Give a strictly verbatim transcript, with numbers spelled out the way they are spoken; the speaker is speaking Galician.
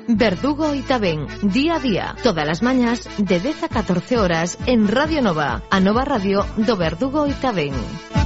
Verdugo Oitavén, día a día, todas as mañas de dez a catorce horas en Radio Nova, a nova radio do Verdugo Oitavén.